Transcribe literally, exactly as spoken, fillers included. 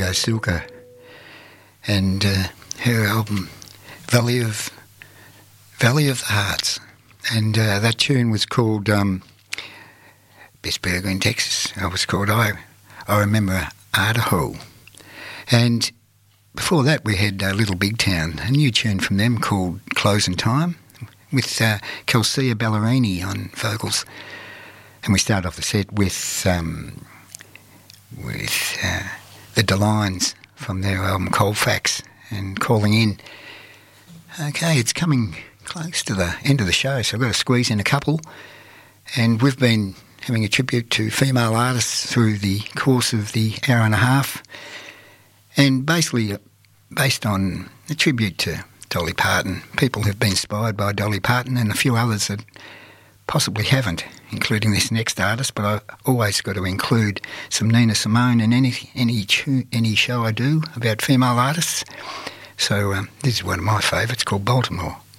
Silka, and uh, her album Valley of Valley of the Hearts, and uh, that tune was called um, Best Burger in Texas. It was called I I Remember Idaho, and before that we had uh, Little Big Town, a new tune from them called Closing Time, with uh, Kelsea Ballerini on vocals, and we started off the set with um, with uh, the DeLines from their album Colfax and Calling In. Okay, it's coming close to the end of the show, so I've got to squeeze in a couple, and we've been having a tribute to female artists through the course of the hour and a half, and basically based on a tribute to Dolly Parton. People have been inspired by Dolly Parton and a few others that possibly haven't, including this next artist, but I've always got to include some Nina Simone in any any any show I do about female artists. So um, this is one of my favourites called Baltimore.